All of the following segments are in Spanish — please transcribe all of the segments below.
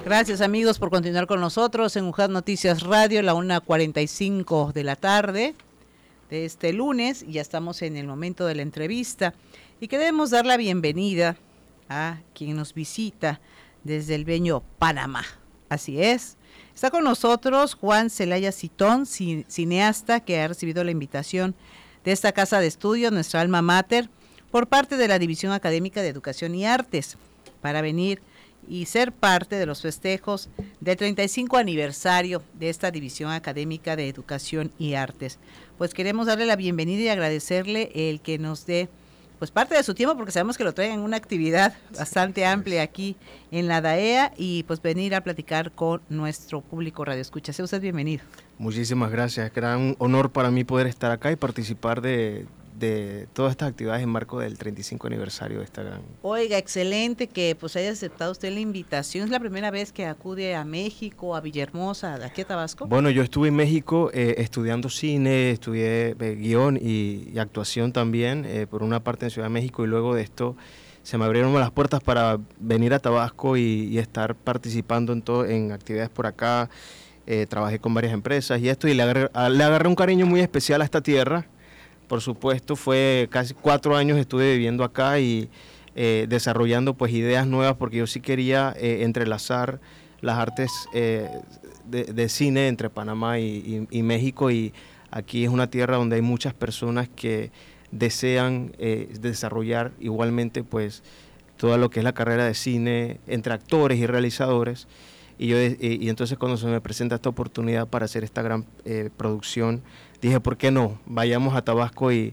Gracias amigos por continuar con nosotros en UJAT Noticias Radio, la 1:45 de la tarde de este lunes. Ya estamos en el momento de la entrevista y queremos dar la bienvenida a quien nos visita desde el bello Panamá. Así es, está con nosotros Juan Celaya Citón, cineasta que ha recibido la invitación de esta casa de estudios, nuestra alma mater, por parte de la División Académica de Educación y Artes, para venir y ser parte de los festejos del 35 aniversario de esta División Académica de Educación y Artes. Pues queremos darle la bienvenida y agradecerle el que nos dé pues parte de su tiempo, porque sabemos que lo traen en una actividad bastante amplia aquí en la DAEA, y pues venir a platicar con nuestro público radio escucha. Sea usted bienvenido. Muchísimas gracias, gran honor para mí poder estar acá y participar de todas estas actividades en marco del 35 aniversario de esta gran... Oiga, excelente que pues haya aceptado usted la invitación. ¿Es la primera vez que acude a México, a Villahermosa, aquí a Tabasco? Bueno, yo estuve en México estudiando cine, estudié guión y actuación también, por una parte en Ciudad de México, y luego de esto se me abrieron las puertas para venir a Tabasco y estar participando en actividades por acá. Trabajé con varias empresas y le agarré un cariño muy especial a esta tierra. Por supuesto, fue casi 4 años estuve viviendo acá y desarrollando pues ideas nuevas, porque yo sí quería entrelazar las artes de cine entre Panamá y México, y aquí es una tierra donde hay muchas personas que desean desarrollar igualmente pues todo lo que es la carrera de cine entre actores y realizadores. Y entonces cuando se me presenta esta oportunidad para hacer esta gran producción, dije, ¿por qué no? Vayamos a Tabasco y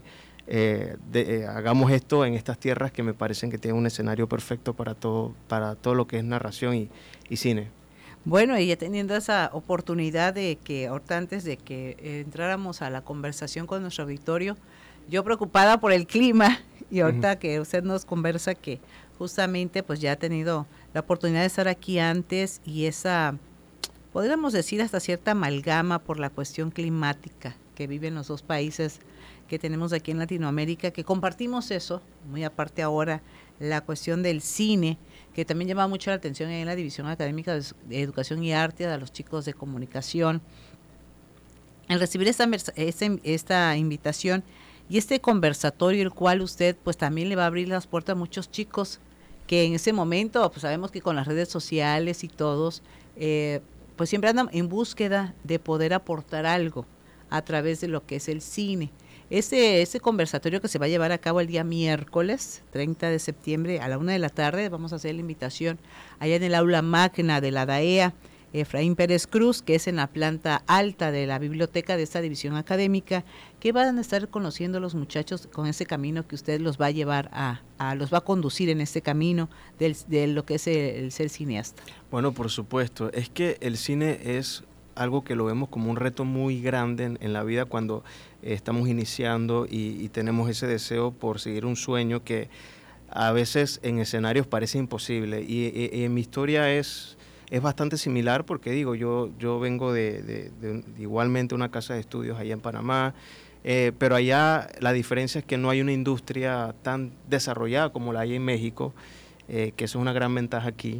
hagamos esto en estas tierras que me parecen que tienen un escenario perfecto para todo lo que es narración y cine. Bueno, y ya teniendo esa oportunidad de que, ahorita antes de que entráramos a la conversación con nuestro auditorio, yo preocupada por el clima, y ahorita que usted nos conversa que justamente pues ya ha tenido la oportunidad de estar aquí antes, y esa, podríamos decir hasta cierta amalgama por la cuestión climática que viven los dos países que tenemos aquí en Latinoamérica, que compartimos eso, muy aparte ahora la cuestión del cine, que también llama mucho la atención en la División Académica de Educación y Arte a los chicos de comunicación. Al recibir esta invitación y este conversatorio, el cual usted pues también le va a abrir las puertas a muchos chicos que en ese momento, pues sabemos que con las redes sociales y todos, pues siempre andan en búsqueda de poder aportar algo a través de lo que es el cine. Ese conversatorio que se va a llevar a cabo el día miércoles 30 de septiembre a la 1 de la tarde, vamos a hacer la invitación allá en el aula magna de la DAEA Efraín Pérez Cruz, que es en la planta alta de la biblioteca de esta división académica, que van a estar conociendo los muchachos con ese camino que usted los va a llevar los va a conducir en este camino de lo que es el ser cineasta. Bueno, por supuesto, es que el cine es algo que lo vemos como un reto muy grande en la vida cuando estamos iniciando y tenemos ese deseo por seguir un sueño que a veces en escenarios parece imposible, y en mi historia es bastante similar, porque digo, yo vengo de igualmente una casa de estudios allá en Panamá, pero allá la diferencia es que no hay una industria tan desarrollada como la hay en México, que eso es una gran ventaja aquí.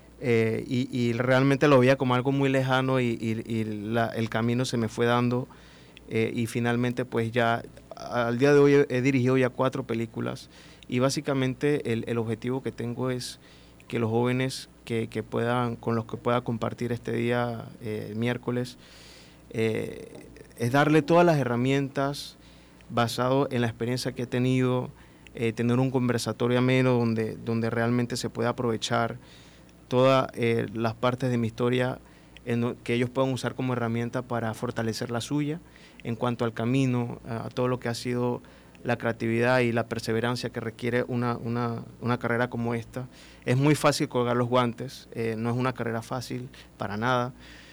Y realmente lo veía como algo muy lejano, el camino se me fue dando, y finalmente pues ya al día de hoy he dirigido ya 4 películas, y básicamente el objetivo que tengo es que los jóvenes con los que pueda compartir este día miércoles, es darle todas las herramientas basado en la experiencia que he tenido, tener un conversatorio ameno donde realmente se pueda aprovechar todas las partes de mi historia que ellos puedan usar como herramienta para fortalecer la suya en cuanto al camino, a todo lo que ha sido la creatividad y la perseverancia que requiere una carrera como esta. Es muy fácil colgar los guantes, no es una carrera fácil para nada.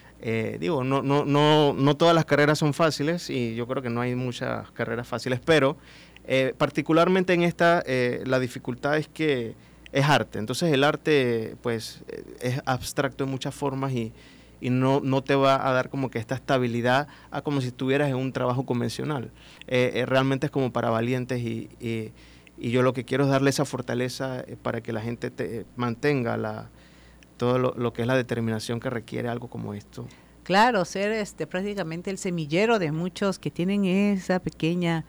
No todas las carreras son fáciles, y yo creo que no hay muchas carreras fáciles, pero particularmente en esta la dificultad es que es arte. Entonces el arte pues es abstracto en muchas formas, y no te va a dar como que esta estabilidad como si estuvieras en un trabajo convencional. Realmente es como para valientes, y yo lo que quiero es darle esa fortaleza para que la gente mantenga todo lo que es la determinación que requiere algo como esto. Claro, ser prácticamente el semillero de muchos que tienen esa pequeña,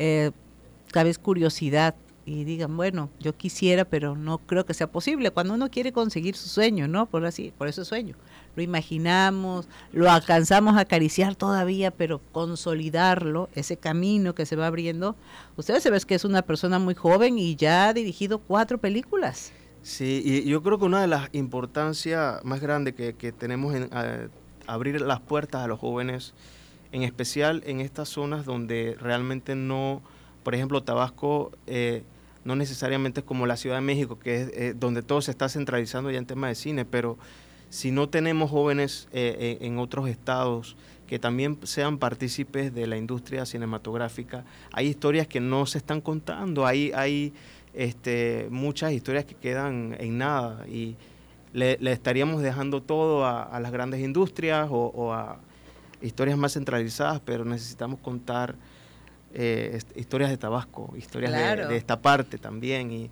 tal vez curiosidad y digan, bueno, yo quisiera, pero no creo que sea posible. Cuando uno quiere conseguir su sueño, ¿no? Por eso sueño. Lo imaginamos, lo alcanzamos a acariciar todavía, pero consolidarlo, ese camino que se va abriendo. Ustedes se ven que es una persona muy joven y ya ha dirigido 4 películas. Sí, y yo creo que una de las importancias más grandes que tenemos en abrir las puertas a los jóvenes, en especial en estas zonas donde realmente no, por ejemplo, Tabasco no necesariamente es como la Ciudad de México, que es donde todo se está centralizando ya en temas de cine, pero si no tenemos jóvenes en otros estados que también sean partícipes de la industria cinematográfica, hay historias que no se están contando, hay muchas historias que quedan en nada y le estaríamos dejando todo a las grandes industrias o a historias más centralizadas, pero necesitamos contar historias de Tabasco, historias Claro. de esta parte también y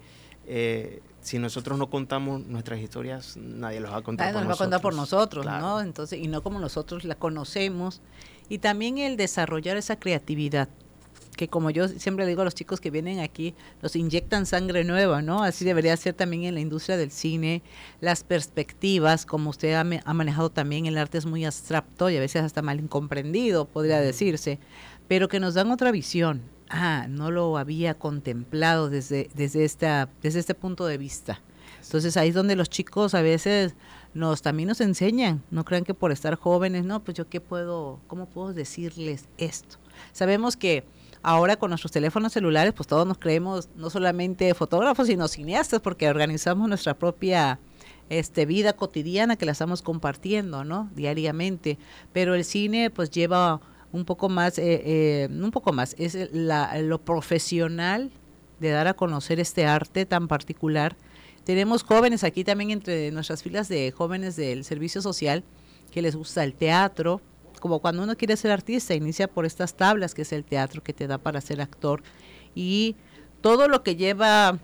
si nosotros no contamos nuestras historias, nadie las va a contar por Nos va a nosotros. contar por nosotros, Claro. ¿no? Entonces, y no como nosotros la conocemos. Y también el desarrollar esa creatividad, que como yo siempre le digo a los chicos que vienen aquí, nos inyectan sangre nueva, ¿no? Así debería ser también en la industria del cine, las perspectivas, como usted ha manejado también, el arte es muy abstracto y a veces hasta mal incomprendido, podría decirse, pero que nos dan otra visión. No lo había contemplado desde este punto de vista. Entonces ahí es donde los chicos a veces también nos enseñan, no crean que por estar jóvenes, no, pues yo cómo puedo decirles esto. Sabemos que ahora con nuestros teléfonos celulares, pues todos nos creemos no solamente fotógrafos, sino cineastas, porque organizamos nuestra propia vida cotidiana que la estamos compartiendo, ¿no? Diariamente. Pero el cine, pues lleva un poco más, es lo profesional de dar a conocer este arte tan particular. Tenemos jóvenes aquí también entre nuestras filas de jóvenes del servicio social que les gusta el teatro, como cuando uno quiere ser artista, inicia por estas tablas que es el teatro que te da para ser actor y todo lo que lleva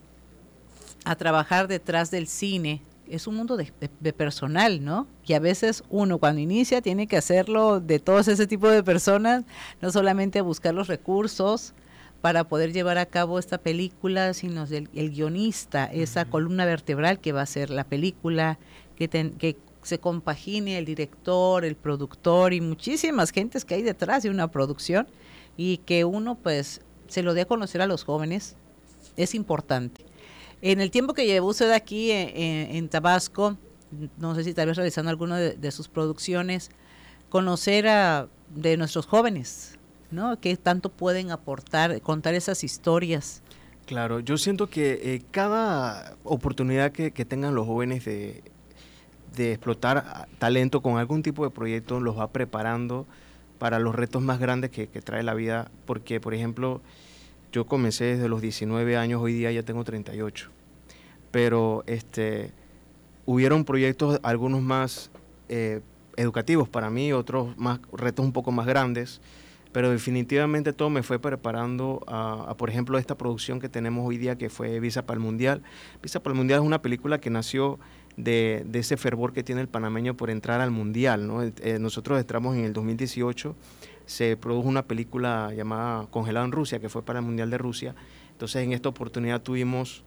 a trabajar detrás del cine es un mundo de personal, ¿no? Y a veces uno cuando inicia tiene que hacerlo de todos ese tipo de personas, no solamente buscar los recursos para poder llevar a cabo esta película, sino el guionista, esa columna vertebral que va a ser la película, que se compagine el director, el productor y muchísimas gentes que hay detrás de una producción y que uno pues se lo dé a conocer a los jóvenes, es importante. En el tiempo que llevó usted aquí en Tabasco, no sé si tal vez realizando alguna de sus producciones, conocer de nuestros jóvenes, ¿no? ¿Qué tanto pueden aportar, contar esas historias? Claro, yo siento que cada oportunidad que tengan los jóvenes de explotar talento con algún tipo de proyecto los va preparando para los retos más grandes que trae la vida, porque por ejemplo yo comencé desde los 19 años, hoy día ya tengo 38, pero hubieron proyectos, algunos más educativos para mí, otros más retos un poco más grandes, pero definitivamente todo me fue preparando a por ejemplo, esta producción que tenemos hoy día que fue Visa para el Mundial. Visa para el Mundial es una película que nació de ese fervor que tiene el panameño por entrar al Mundial, ¿no? Nosotros entramos en el 2018, se produjo una película llamada Congelado en Rusia, que fue para el Mundial de Rusia. Entonces en esta oportunidad tuvimos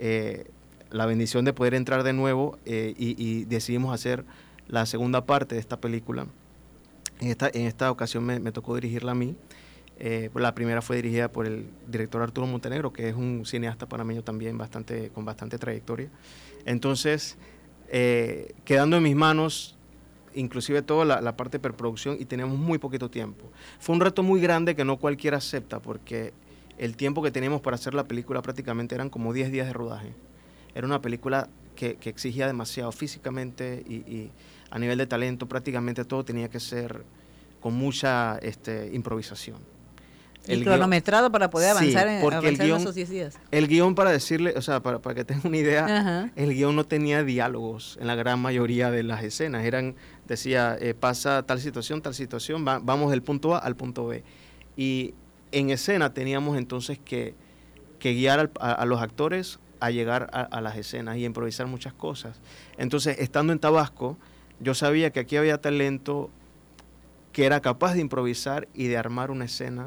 la bendición de poder entrar de nuevo y decidimos hacer la segunda parte de esta película. En esta ocasión me tocó dirigirla a mí. La primera fue dirigida por el director Arturo Montenegro, que es un cineasta panameño también con bastante trayectoria. Entonces, quedando en mis manos, inclusive toda la parte de preproducción, y teníamos muy poquito tiempo. Fue un reto muy grande que no cualquiera acepta, porque el tiempo que teníamos para hacer la película prácticamente eran como 10 días de rodaje. Era una película que exigía demasiado físicamente y a nivel de talento, prácticamente todo tenía que ser con mucha improvisación. El cronometrado para poder avanzar, sí, en esos 10 días. El guión, para decirle, o sea, para que tengan una idea, Ajá. El guión no tenía diálogos en la gran mayoría de las escenas. Decía, pasa tal situación, vamos del punto A al punto B. Y en escena teníamos entonces que guiar a los actores a llegar a las escenas y a improvisar muchas cosas. Entonces, estando en Tabasco, yo sabía que aquí había talento que era capaz de improvisar y de armar una escena,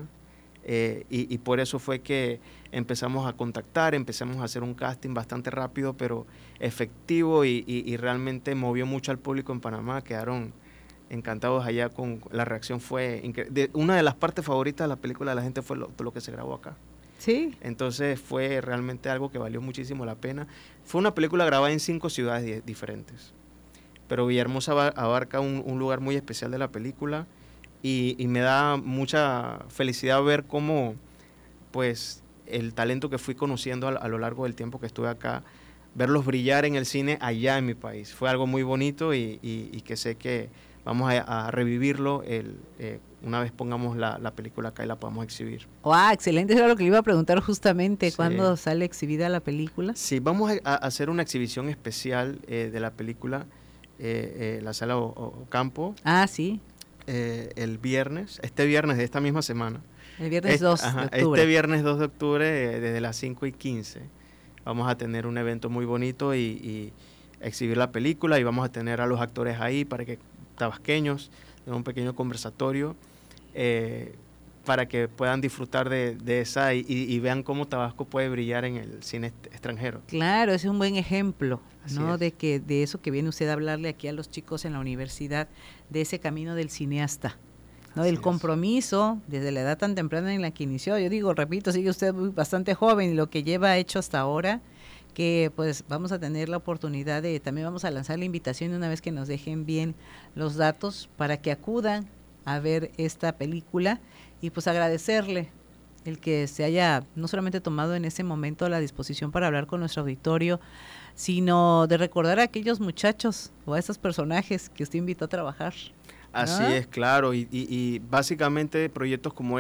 y por eso fue que empezamos a contactar, empezamos a hacer un casting bastante rápido, pero efectivo, y realmente movió mucho al público en Panamá. Quedaron encantados allá, la reacción fue increíble. Una de las partes favoritas de la película de la gente fue lo que se grabó acá. Sí. Entonces fue realmente algo que valió muchísimo la pena. Fue una película grabada en 5 ciudades diferentes, pero Villahermosa abarca un lugar muy especial de la película, y me da mucha felicidad ver cómo, pues, el talento que fui conociendo a lo largo del tiempo que estuve acá, verlos brillar en el cine allá en mi país. Fue algo muy bonito, y que sé que vamos a revivirlo una vez pongamos la película acá y la podamos exhibir. ¡Wow! Excelente, eso era lo que le iba a preguntar justamente, Sí. ¿cuándo sale exhibida la película? Sí, vamos a hacer una exhibición especial de la película, la sala Ocampo. Ah, sí. Este viernes de esta misma semana. El viernes 2 de octubre. Este viernes 2 de octubre, desde las 5:15, vamos a tener un evento muy bonito y exhibir la película, y vamos a tener a los actores ahí para que tabasqueños tengan un pequeño conversatorio, para que puedan disfrutar de esa y vean cómo Tabasco puede brillar en el cine extranjero. Claro, ese es un buen ejemplo, ¿no? Así es. De eso que viene usted a hablarle aquí a los chicos en la universidad, de ese camino del cineasta, ¿no? Del compromiso desde la edad tan temprana en la que inició. Yo digo, repito, sigue usted bastante joven, y lo que lleva hecho hasta ahora, que pues vamos a tener la oportunidad también vamos a lanzar la invitación una vez que nos dejen bien los datos para que acudan a ver esta película, y pues agradecerle el que se haya no solamente tomado en ese momento la disposición para hablar con nuestro auditorio, sino de recordar a aquellos muchachos o a esos personajes que usted invitó a trabajar. Así es, claro, y básicamente proyectos como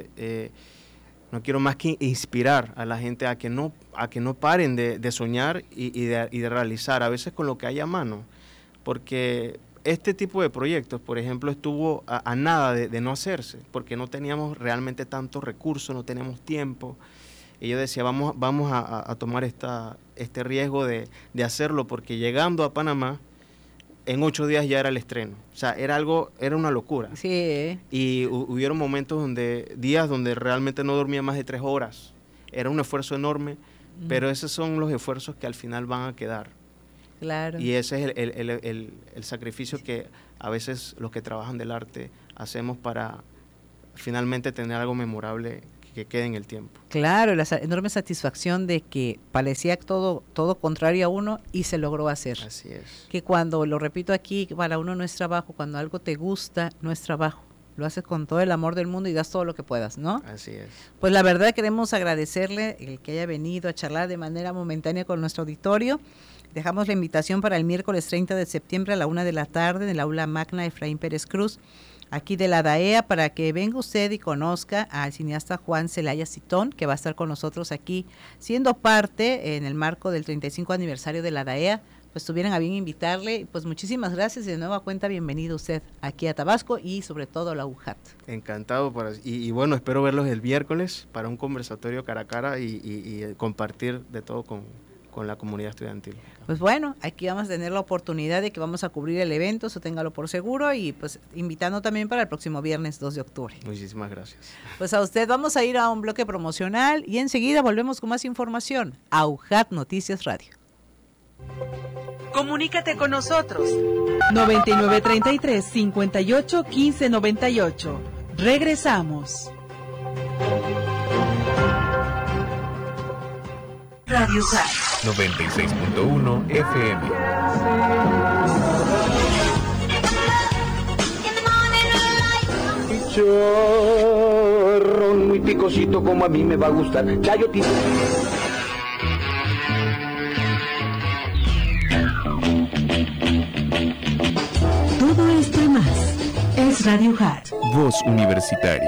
no quiero más que inspirar a la gente a que no paren de soñar y de realizar, a veces con lo que hay a mano, porque este tipo de proyectos, por ejemplo, estuvo a nada de no hacerse, porque no teníamos realmente tantos recursos, no teníamos tiempo, y yo decía, vamos a tomar este riesgo de hacerlo, porque llegando a Panamá, en 8 días ya era el estreno. O sea, era una locura. Sí. Y hubieron momentos días donde realmente no dormía más de 3 horas. Era un esfuerzo enorme, pero esos son los esfuerzos que al final van a quedar. Claro. Y ese es el sacrificio que a veces los que trabajan del arte hacemos para finalmente tener algo memorable que quede en el tiempo. Claro, la enorme satisfacción de que parecía todo contrario a uno y se logró hacer. Así es. Que cuando, lo repito aquí, para uno no es trabajo, cuando algo te gusta, no es trabajo. Lo haces con todo el amor del mundo y das todo lo que puedas, ¿no? Así es. Pues la verdad queremos agradecerle el que haya venido a charlar de manera momentánea con nuestro auditorio. Dejamos la invitación para el miércoles 30 de septiembre a la 1 de la tarde en el aula magna Efraín Pérez Cruz, aquí de la DAEA, para que venga usted y conozca al cineasta Juan Celaya Citón, que va a estar con nosotros aquí, siendo parte en el marco del 35 aniversario de la DAEA. Pues tuvieran a bien invitarle. Pues muchísimas gracias y de nueva cuenta bienvenido usted aquí a Tabasco y sobre todo a la UJAT. Encantado, y bueno, espero verlos el miércoles para un conversatorio cara a cara y compartir de todo con la comunidad estudiantil. Pues bueno, aquí vamos a tener la oportunidad de que vamos a cubrir el evento, eso téngalo por seguro, y pues invitando también para el próximo viernes 2 de octubre. Muchísimas gracias. Pues a usted vamos a ir a un bloque promocional y enseguida volvemos con más información a UJAT Noticias Radio. Comunícate con nosotros 9933-581598. Regresamos. Radio UJAT 96.1 FM. Chorro muy picosito como a mí me va a gustar. Chayotito. Todo esto y más es Radio UJAT. Voz Universitaria.